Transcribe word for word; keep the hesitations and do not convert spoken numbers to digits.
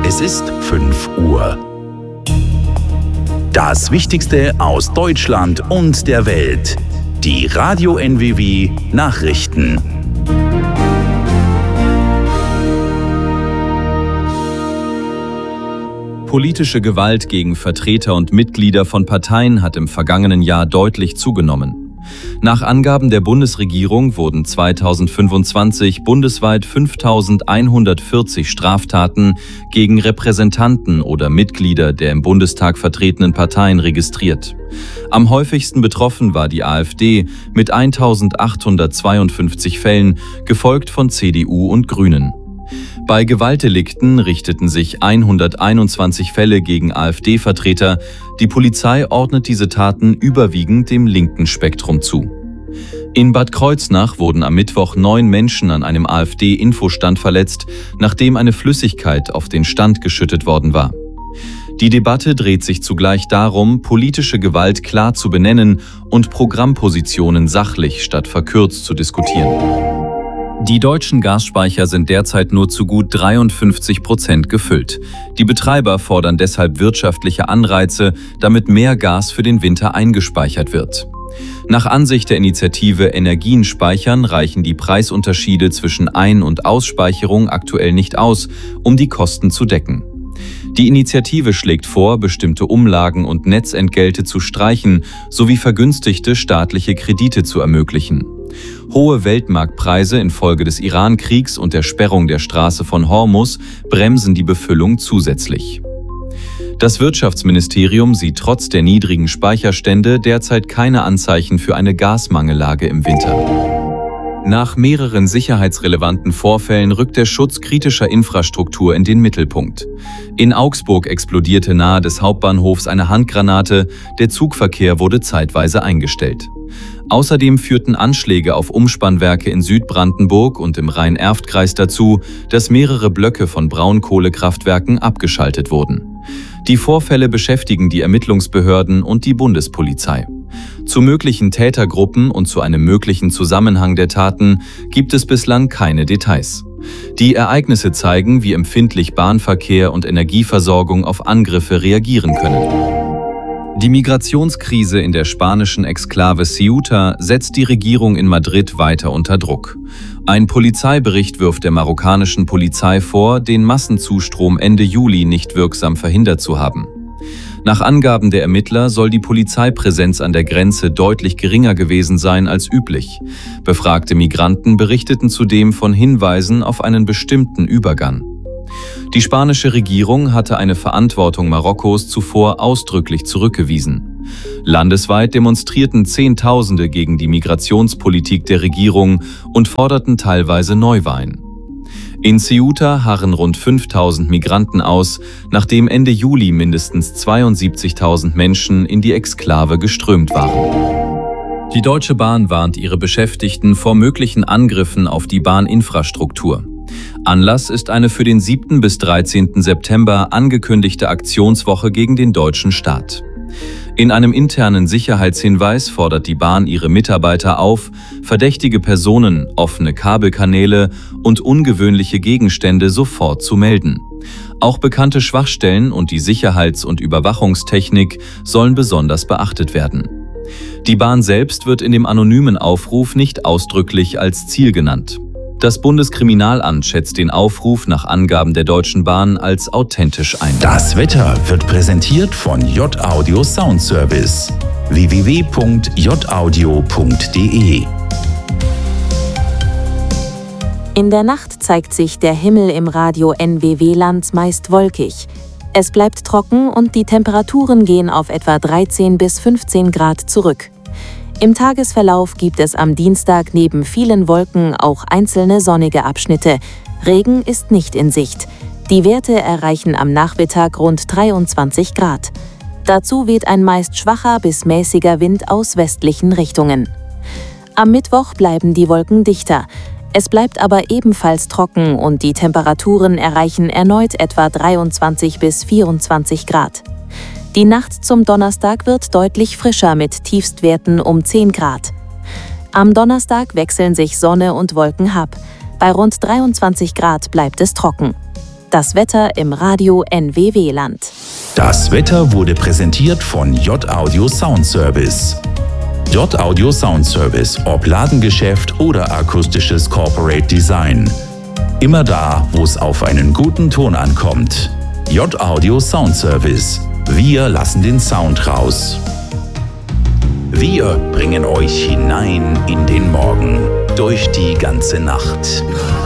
Es ist fünf Uhr. Das Wichtigste aus Deutschland und der Welt. Die Radio N W W Nachrichten. Politische Gewalt gegen Vertreter und Mitglieder von Parteien hat im vergangenen Jahr deutlich zugenommen. Nach Angaben der Bundesregierung wurden zweitausendfünfundzwanzig bundesweit fünftausendeinhundertvierzig Straftaten gegen Repräsentanten oder Mitglieder der im Bundestag vertretenen Parteien registriert. Am häufigsten betroffen war die AfD mit eintausendachthundertzweiundfünfzig Fällen, gefolgt von C D U und Grünen. Bei Gewaltdelikten richteten sich hunderteinundzwanzig Fälle gegen AfD-Vertreter. Die Polizei ordnet diese Taten überwiegend dem linken Spektrum zu. In Bad Kreuznach wurden am Mittwoch neun Menschen an einem AfD-Infostand verletzt, nachdem eine Flüssigkeit auf den Stand geschüttet worden war. Die Debatte dreht sich zugleich darum, politische Gewalt klar zu benennen und Programmpositionen sachlich statt verkürzt zu diskutieren. Die deutschen Gasspeicher sind derzeit nur zu gut dreiundfünfzig Prozent gefüllt. Die Betreiber fordern deshalb wirtschaftliche Anreize, damit mehr Gas für den Winter eingespeichert wird. Nach Ansicht der Initiative Energien speichern reichen die Preisunterschiede zwischen Ein- und Ausspeicherung aktuell nicht aus, um die Kosten zu decken. Die Initiative schlägt vor, bestimmte Umlagen und Netzentgelte zu streichen sowie vergünstigte staatliche Kredite zu ermöglichen. Hohe Weltmarktpreise infolge des Iran-Kriegs und der Sperrung der Straße von Hormuz bremsen die Befüllung zusätzlich. Das Wirtschaftsministerium sieht trotz der niedrigen Speicherstände derzeit keine Anzeichen für eine Gasmangellage im Winter. Nach mehreren sicherheitsrelevanten Vorfällen rückt der Schutz kritischer Infrastruktur in den Mittelpunkt. In Augsburg explodierte nahe des Hauptbahnhofs eine Handgranate, der Zugverkehr wurde zeitweise eingestellt. Außerdem führten Anschläge auf Umspannwerke in Südbrandenburg und im Rhein-Erft-Kreis dazu, dass mehrere Blöcke von Braunkohlekraftwerken abgeschaltet wurden. Die Vorfälle beschäftigen die Ermittlungsbehörden und die Bundespolizei. Zu möglichen Tätergruppen und zu einem möglichen Zusammenhang der Taten gibt es bislang keine Details. Die Ereignisse zeigen, wie empfindlich Bahnverkehr und Energieversorgung auf Angriffe reagieren können. Die Migrationskrise in der spanischen Exklave Ceuta setzt die Regierung in Madrid weiter unter Druck. Ein Polizeibericht wirft der marokkanischen Polizei vor, den Massenzustrom Ende Juli nicht wirksam verhindert zu haben. Nach Angaben der Ermittler soll die Polizeipräsenz an der Grenze deutlich geringer gewesen sein als üblich. Befragte Migranten berichteten zudem von Hinweisen auf einen bestimmten Übergang. Die spanische Regierung hatte eine Verantwortung Marokkos zuvor ausdrücklich zurückgewiesen. Landesweit demonstrierten Zehntausende gegen die Migrationspolitik der Regierung und forderten teilweise Neuwahlen. In Ceuta harren rund fünftausend Migranten aus, nachdem Ende Juli mindestens zweiundsiebzigtausend Menschen in die Exklave geströmt waren. Die Deutsche Bahn warnt ihre Beschäftigten vor möglichen Angriffen auf die Bahninfrastruktur. Anlass ist eine für den siebten bis dreizehnten September angekündigte Aktionswoche gegen den deutschen Staat. In einem internen Sicherheitshinweis fordert die Bahn ihre Mitarbeiter auf, verdächtige Personen, offene Kabelkanäle und ungewöhnliche Gegenstände sofort zu melden. Auch bekannte Schwachstellen und die Sicherheits- und Überwachungstechnik sollen besonders beachtet werden. Die Bahn selbst wird in dem anonymen Aufruf nicht ausdrücklich als Ziel genannt. Das Bundeskriminalamt schätzt den Aufruf nach Angaben der Deutschen Bahn als authentisch ein. Das Wetter wird präsentiert von J-Audio Sound Service. w w w punkt j audio punkt d e In der Nacht zeigt sich der Himmel im Radio N W W-Land meist wolkig. Es bleibt trocken und die Temperaturen gehen auf etwa dreizehn bis fünfzehn Grad zurück. Im Tagesverlauf gibt es am Dienstag neben vielen Wolken auch einzelne sonnige Abschnitte. Regen ist nicht in Sicht. Die Werte erreichen am Nachmittag rund dreiundzwanzig Grad. Dazu weht ein meist schwacher bis mäßiger Wind aus westlichen Richtungen. Am Mittwoch bleiben die Wolken dichter. Es bleibt aber ebenfalls trocken und die Temperaturen erreichen erneut etwa dreiundzwanzig bis vierundzwanzig Grad. Die Nacht zum Donnerstag wird deutlich frischer mit Tiefstwerten um zehn Grad. Am Donnerstag wechseln sich Sonne und Wolken ab. Bei rund dreiundzwanzig Grad bleibt es trocken. Das Wetter im Radio N W W-Land. Das Wetter wurde präsentiert von J Audio Sound Service. J Audio Sound Service, ob Ladengeschäft oder akustisches Corporate Design. Immer da, wo es auf einen guten Ton ankommt. J Audio Sound Service. Wir lassen den Sound raus. Wir bringen euch hinein in den Morgen, durch die ganze Nacht.